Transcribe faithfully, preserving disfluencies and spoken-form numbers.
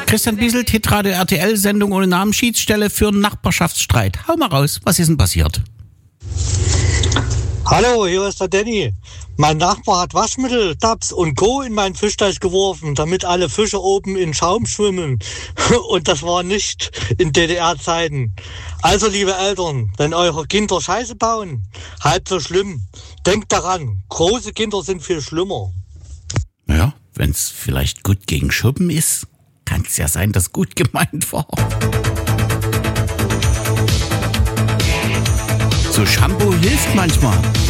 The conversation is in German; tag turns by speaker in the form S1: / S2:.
S1: Christian Bieselt, Hitradio R T L-Sendung ohne Namen, Schiedsstelle für einen Nachbarschaftsstreit. Hau mal raus, was ist denn passiert?
S2: Hallo, hier ist der Danny. Mein Nachbar hat Waschmittel, Tabs und Co. in meinen Fischteich geworfen, damit alle Fische oben in Schaum schwimmen. Und das war nicht in D D R-Zeiten. Also, liebe Eltern, wenn eure Kinder Scheiße bauen, halb so schlimm. Denkt daran, große Kinder sind viel schlimmer.
S1: Ja, wenn es vielleicht gut gegen Schuppen ist, kann es ja sein, dass gut gemeint war. So Shampoo hilft manchmal.